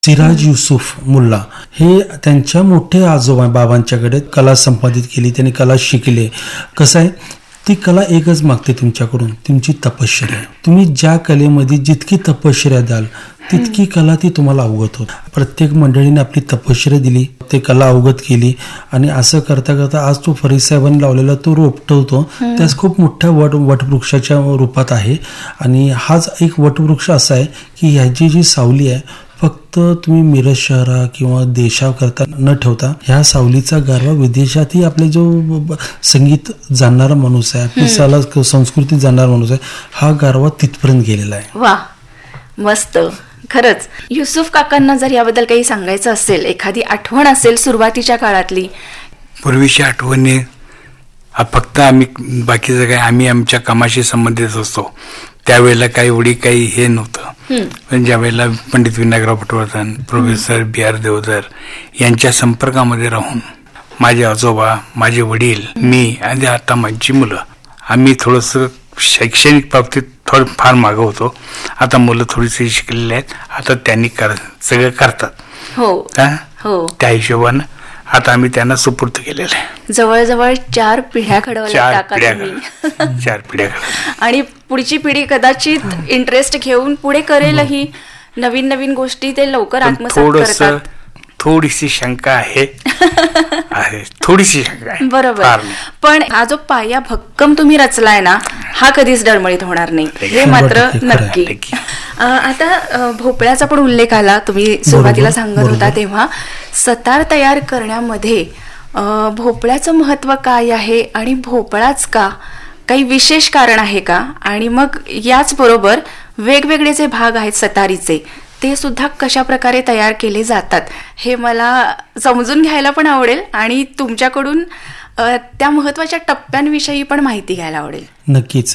सिराज युसुफ मुल्ला हे त्यांच्या मोठे आजोबा बाबांच्याकडे कला संपादित केली, त्यांनी कला शिकले. कसं आहे, ती कला एकच मागते तुमच्याकडून, तुमची तपश्चर्या. तुम्ही ज्या कलेमध्ये जितकी तपश्चर्या द्याल तितकी कला ती तुम्हाला अवगत होत. प्रत्येक मंडळीने आपली तपश्चर्या दिली, ते कला अवगत केली आणि असं करता करता आज तो फरीद साहेबांनी लावलेला तो रोपटवतो त्यास खूप मोठ्या वटवृक्षाच्या रूपात आहे. आणि हाच एक वटवृक्ष असा आहे की ह्याची जी सावली आहे फक्त तुम्ही मिरज शहरा किंवा देशाकरता न ठेवता ह्या सावलीचा गारवा विदेशातही आपले जो संगीत जाणणारा माणूस आहे, आपली कला संस्कृती जाणणारा माणूस आहे, हा गारवा तिथपर्यंत गेलेला आहे. वा, मस्त. खरंच युसुफ काकांना जर याबद्दल काही सांगायचं असेल, एखादी आठवण असेल सुरुवातीच्या काळातली. पूर्वीच्या आठवणी फक्त आम्ही बाकीचं काय, आम्ही आमच्या कामाशी संबंधित असतो. त्यावेळेला काही हे नव्हतं. पण ज्या वेळेला पंडित विनायकराव पटवर्धन, प्रोफेसर B.R. देवधर यांच्या संपर्कामध्ये राहून माझे आजोबा, माझे वडील, मी आणि आता माझी मुलं, आम्ही थोडंसं शैक्षणिक बाबतीत फार मागं होतो. आता मुलं थोडीशी शिकलेली आहेत, आता त्यांनी सगळं करतात. हो, त्या हिशोबानं आता आम्ही त्यांना सुपूर्द केलेलं आहे. जवळजवळ 4 पिढ्या घडवल्या. 4 पिढ्या आणि पुढची पिढी कदाचित इंटरेस्ट घेऊन पुढे करेलही, नवीन नवीन गोष्टी ते लवकर आत्मसात करतात. थोडीशी शंका आहे. थोडीशी शंका आहे, बरोबर. पण हा जो पाया भक्कम तुम्ही रचलाय ना, हा कधीच डळमळीत होणार नाही, हे मात्र नक्की. आता भोपळ्याचा पण उल्लेख आला, तुम्ही सुरुवातीला सांगत होता तेव्हा. सतार तयार करण्यामध्ये भोपळ्याचं महत्व काय आहे आणि भोपळाच का, काही विशेष कारण आहे का? आणि मग याच बरोबर वेगवेगळे जे भाग आहेत सतारीचे ते सुद्धा कशा प्रकारे तयार केले जातात हे मला समजून घ्यायला पण आवडेल आणि तुमच्याकडून त्या महत्वाच्या टप्प्यांविषयी पण माहिती घ्यायला आवडेल. नक्कीच.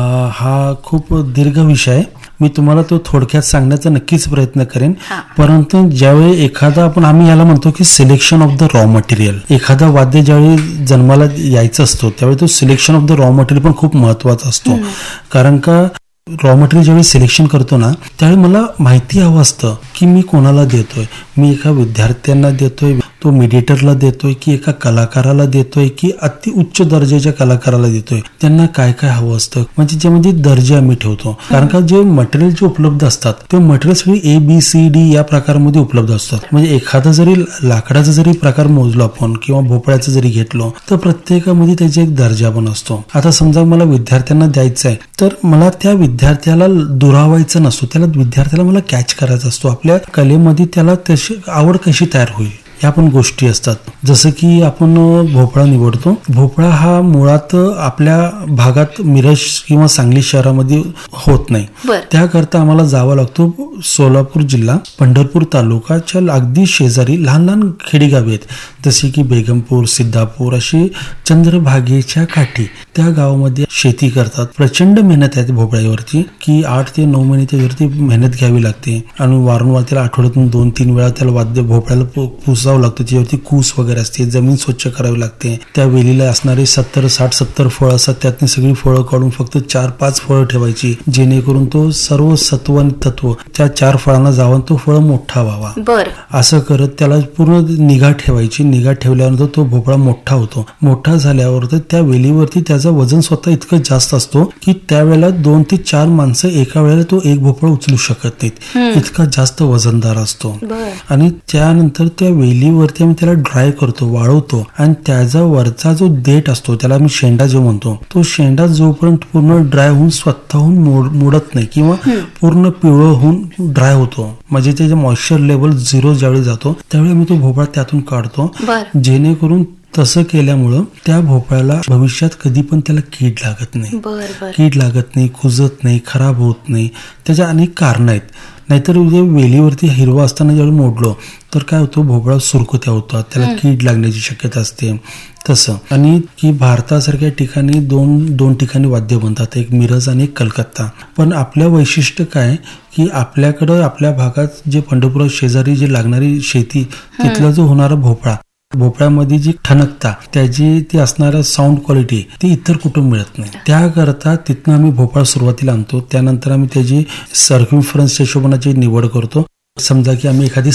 हा खूप दीर्घ विषय आहे, मी तुम्हाला तो थोडक्यात सांगण्याचा नक्कीच प्रयत्न करेन. परंतु ज्यावेळी आम्ही याला म्हणतो की selection of the raw material, एखादा वाद्य ज्यावेळी जन्माला यायचं असतो त्यावेळी तो selection of the raw material पण खूप महत्वाचा असतो. कारण का रॉ मटेरियल ज्यावेळी सिलेक्शन करतो ना, त्यावेळी मला माहिती हवं असतं की मी कोणाला देतोय. मी एका विद्यार्थ्यांना देतोय, तो मेडिटेटरला देतोय की एका कलाकाराला देतोय की अति उच्च दर्जाच्या कलाकाराला देतोय. त्यांना काय काय हवं असतं, म्हणजे ज्यामध्ये दर्जे आम्ही ठेवतो. कारण का जे मटेरियल जे उपलब्ध असतात ते मटेरियल सगळी ABCD या प्रकारामध्ये उपलब्ध असतात. म्हणजे एखादा जरी लाकडाचा जरी प्रकार मोजलो आपण किंवा भोपळ्याचं जरी घेतलो तर प्रत्येकामध्ये त्याचा एक दर्जा पण असतो. आता समजा मला विद्यार्थ्यांना द्यायचं आहे तर मला त्या विद्यार्थ्याला दुरावायचं नसतो, त्याला विद्यार्थ्याला मला कॅच करायचा असतो. आपल्या कलेमध्ये त्याला त्याची आवड कशी तयार होईल ह्या पण गोष्टी असतात. जसं की आपण भोपळा निवडतो. भोपळा हा मुळात आपल्या भागात मिरज किंवा सांगली शहरामध्ये होत नाही. त्याकरता आम्हाला जावं लागतो सोलापूर जिल्हा, पंढरपूर तालुकाच्या अगदी शेजारी लहान लहान खेडेगावी आहेत, जसे की बेगमपूर, सिद्धापूर, अशी चंद्रभागेच्या काठी त्या गावामध्ये शेती करतात. प्रचंड मेहनत आहे भोपळ्यावरती की 8 ते 9 महिने त्याच्यावरती मेहनत घ्यावी लागते आणि वारंवार त्याला आठवड्यातून 2-3 वेळा त्याला वाद्य भोपळ्याला पुसावं लागतं. त्याच्यावरती कूस वगैरे असते, जमीन स्वच्छ करावी लागते. त्या वेलीला असणारे 60-70 फळं असतात, त्यातनी सगळी फळं काढून फक्त 4-5 फळं ठेवायची, जेणेकरून तो सर्व सत्व आणि तत्व त्या 4 फळांना जाऊन तो फळ मोठा व्हावा. असं करत त्याला पूर्ण निगा ठेवायची. निगा ठेवल्यानंतर तो भोपळा मोठा होतो. मोठा झाल्यावर त्या वेलीवरती त्याचं वजन स्वतः इतकं जास्त असतो की त्यावेळेला 2 ते 4 माणसं एका वेळेला तो एक भोपळा उचलू शकत नाहीत, इतका जास्त वजनदार असतो. आणि त्यानंतर त्या वेलीवरती आम्ही त्याला ड्राय करतो, वाळवतो आणि त्याचा वरचा जो देठ असतो त्याला आम्ही शेंडा जो म्हणतो, तो शेंडा जोपर्यंत पूर्ण ड्राय होऊन स्वतःहून मोडत नाही किंवा पूर्ण पिवळं होऊन ड्राय होतो, म्हणजे त्याचे मॉइश्चर लेवल 0 ज्यावेळी जातो त्यावेळी आम्ही तो भोपळा त्यातून काढतो. जेणेकरून तसं केल्यामुळं त्या भोपळ्याला भविष्यात कधी पण त्याला कीड लागत नाही, कुजत नाही, खराब होत नाही. त्याच्या अनेक कारण आहेत. नाहीतर वेलीवरती हिरवा असताना ज्यावेळी मोडलो तर काय होतं, भोपळा सुरकुत्या होतात, त्याला कीड लागण्याची शक्यता असते. तसं आणि की भारतासारख्या ठिकाणी दोन ठिकाणी वाद्य बनतात, एक मिरज आणि एक कलकत्ता. पण आपल्या वैशिष्ट्य काय की आपल्याकडं आपल्या भागात जे पंढरपुरा शेजारी जे लागणारी शेती तिथला जो होणारा भोपळ्यामध्ये जी ठणकता त्याची ती असणारा साऊंड क्वालिटी ती इतर कुठं मिळत नाही. त्याकरता तिथनं आम्ही भोपळा सुरुवातीला आणतो. त्यानंतर आम्ही त्याची सर्कम्फरन्सच्या हिशोबाची निवड करतो. समजा की आम्ही एखादी